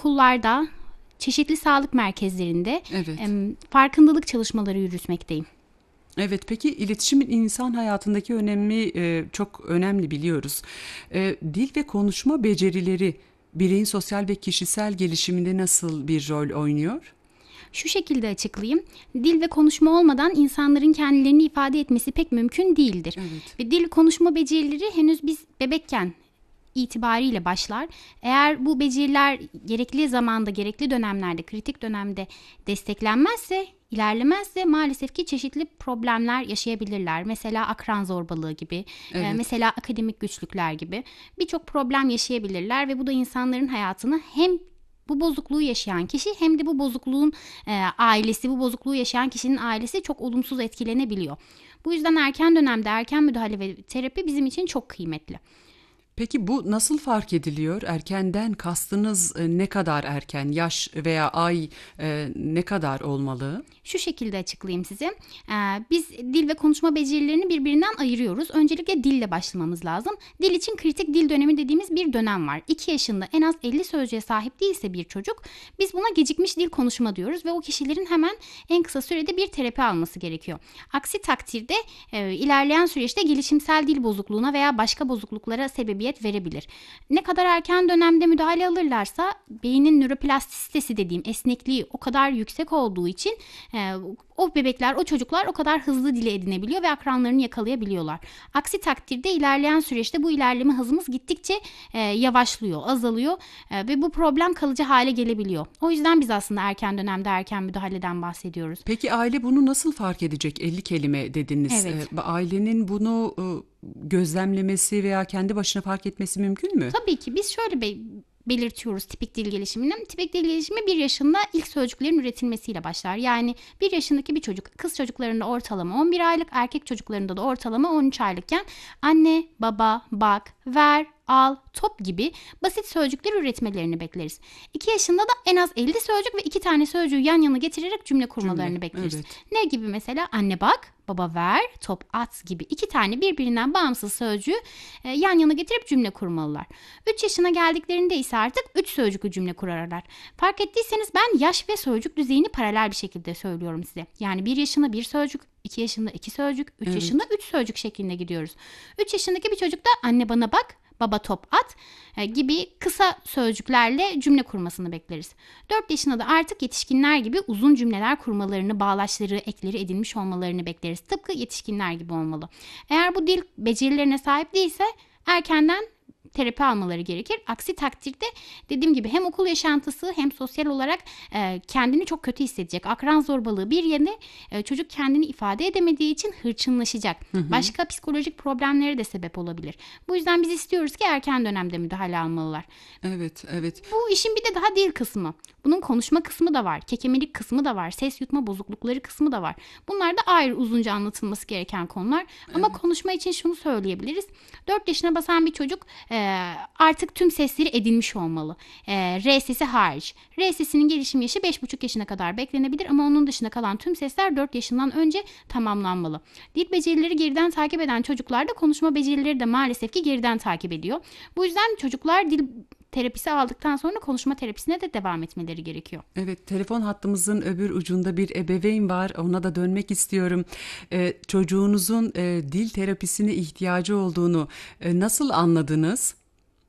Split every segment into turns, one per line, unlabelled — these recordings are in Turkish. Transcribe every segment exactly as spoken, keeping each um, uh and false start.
okullarda, çeşitli sağlık merkezlerinde
Evet.
e, farkındalık çalışmaları yürütmekteyim.
Evet, peki iletişimin insan hayatındaki önemi e, çok önemli biliyoruz. E, dil ve konuşma becerileri bireyin sosyal ve kişisel gelişiminde nasıl bir rol oynuyor?
Şu şekilde açıklayayım. Dil ve konuşma olmadan insanların kendilerini ifade etmesi pek mümkün değildir.
Evet.
Ve dil konuşma becerileri henüz biz bebekken itibariyle başlar. Eğer bu beceriler gerekli zamanda, gerekli dönemlerde, kritik dönemde desteklenmezse, ilerlemezse maalesef ki çeşitli problemler yaşayabilirler. Mesela akran zorbalığı gibi,
Evet.
e, mesela akademik güçlükler gibi birçok problem yaşayabilirler ve bu da insanların hayatını hem bu bozukluğu yaşayan kişi hem de bu bozukluğun e, ailesi, bu bozukluğu yaşayan kişinin ailesi çok olumsuz etkilenebiliyor. Bu yüzden erken dönemde erken müdahale ve terapi bizim için çok kıymetli.
Peki bu nasıl fark ediliyor? Erkenden kastınız e, ne kadar erken? Yaş veya ay e, ne kadar olmalı?
Şu şekilde açıklayayım size. Ee, biz dil ve konuşma becerilerini birbirinden ayırıyoruz. Öncelikle dille başlamamız lazım. Dil için kritik dil dönemi dediğimiz bir dönem var. iki yaşında en az elli sözcüğe sahip değilse bir çocuk, biz buna gecikmiş dil konuşma diyoruz ve o kişilerin hemen en kısa sürede bir terapi alması gerekiyor. Aksi takdirde e, ilerleyen süreçte gelişimsel dil bozukluğuna veya başka bozukluklara sebebiyet verebilir. Ne kadar erken dönemde müdahale alırlarsa beynin nöroplastisitesi dediğim esnekliği o kadar yüksek olduğu için Ee, o bebekler, o çocuklar o kadar hızlı dile edinebiliyor ve akranlarını yakalayabiliyorlar. Aksi takdirde ilerleyen süreçte bu ilerleme hızımız gittikçe e, yavaşlıyor, azalıyor e, ve bu problem kalıcı hale gelebiliyor. O yüzden biz aslında erken dönemde erken müdahaleden bahsediyoruz.
Peki aile bunu nasıl fark edecek? elli kelime dediniz.
Evet.
E, ailenin bunu e, gözlemlemesi veya kendi başına fark etmesi mümkün mü?
Tabii ki biz şöyle be- belirtiyoruz tipik dil gelişimini. Tipik dil gelişimi bir yaşında ilk sözcüklerin üretilmesiyle başlar. Yani bir yaşındaki bir çocuk, kız çocuklarında ortalama on bir aylık, erkek çocuklarında da ortalama on üç aylıkken anne, baba, bak, ver, al, top gibi basit sözcükler üretmelerini bekleriz. iki yaşında da en az elli sözcük ve iki tane sözcüğü yan yana getirerek cümle kurmalarını
Cümle,
bekleriz.
evet.
Ne gibi mesela? Anne bak, baba ver, top at gibi iki tane birbirinden bağımsız sözcüğü e, yan yana getirip cümle kurmalılar. üç yaşına geldiklerinde ise artık üç sözcüklü cümle kurarlar. Fark ettiyseniz ben yaş ve sözcük düzeyini paralel bir şekilde söylüyorum size. Yani bir yaşında bir sözcük, iki yaşında iki sözcük, üç
Evet.
yaşında üç sözcük şeklinde gidiyoruz. üç yaşındaki bir çocuk da anne bana bak, baba top at e, gibi kısa sözcüklerle cümle kurmasını bekleriz. dört yaşında da artık yetişkinler gibi uzun cümleler kurmalarını, bağlaçları, ekleri edinmiş olmalarını bekleriz. Tıpkı yetişkinler gibi olmalı. Eğer bu dil becerilerine sahip değilse erkenden terapi almaları gerekir. Aksi takdirde dediğim gibi hem okul yaşantısı hem sosyal olarak e, kendini çok kötü hissedecek. Akran zorbalığı bir yerine e, çocuk kendini ifade edemediği için hırçınlaşacak. Hı hı. Başka psikolojik problemlere de sebep olabilir. Bu yüzden biz istiyoruz ki erken dönemde müdahale almalılar.
Evet, evet.
Bu işin bir de daha dil kısmı. Bunun konuşma kısmı da var. Kekemelik kısmı da var. Ses yutma bozuklukları kısmı da var. Bunlar da ayrı uzunca anlatılması gereken konular. Ama evet. Konuşma için şunu söyleyebiliriz. dört yaşına basan bir çocuk e, artık tüm sesleri edinmiş olmalı. E, R sesi hariç. R sesinin gelişim yaşı beş buçuk yaşına kadar beklenebilir ama onun dışında kalan tüm sesler dört yaşından önce tamamlanmalı. Dil becerileri geriden takip eden çocuklarda konuşma becerileri de maalesef ki geriden takip ediyor. Bu yüzden çocuklar dil terapisi aldıktan sonra konuşma terapisine de devam etmeleri gerekiyor.
Evet, telefon hattımızın öbür ucunda bir ebeveyn var. Ona da dönmek istiyorum. Ee, çocuğunuzun e, dil terapisine ihtiyacı olduğunu e, nasıl anladınız?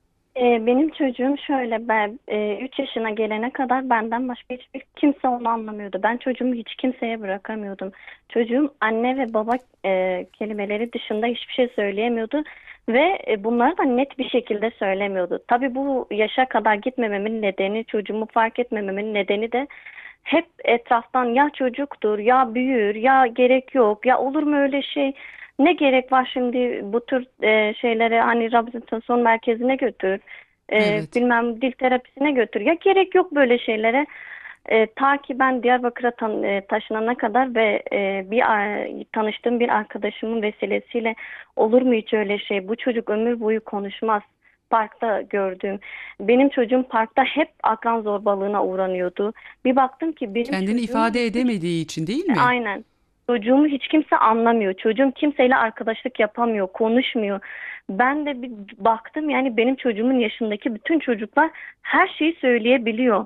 Ee, Benim çocuğum şöyle, ben üç yaşına gelene kadar benden başka hiçbir kimse onu anlamıyordu. Ben çocuğumu hiç kimseye bırakamıyordum. Çocuğum anne ve baba e, kelimeleri dışında hiçbir şey söyleyemiyordu. Ve e, bunları da net bir şekilde söylemiyordu. Tabii bu yaşa kadar gitmememin nedeni, çocuğumu fark etmememin nedeni de hep etraftan ya çocuktur, ya büyür, ya gerek yok, ya olur mu öyle şey, ne gerek var şimdi bu tür e, şeylere, hani rehabilitasyon merkezine götür, e,
Evet.
bilmem dil terapisine götür, ya gerek yok böyle şeylere. E, ta ki ben Diyarbakır'a tan- e, taşınana kadar ve e, bir e, tanıştığım bir arkadaşımın vesilesiyle olur mu hiç öyle şey? Bu çocuk ömür boyu konuşmaz. Parkta gördüğüm. Benim çocuğum parkta hep akran zorbalığına uğranıyordu. Bir baktım ki benim
Kendini
çocuğum
ifade
hiç,
edemediği için değil mi?
aynen. Çocuğumu hiç kimse anlamıyor. Çocuğum kimseyle arkadaşlık yapamıyor, konuşmuyor. Ben de bir baktım, yani benim çocuğumun yaşındaki bütün çocuklar her şeyi söyleyebiliyor.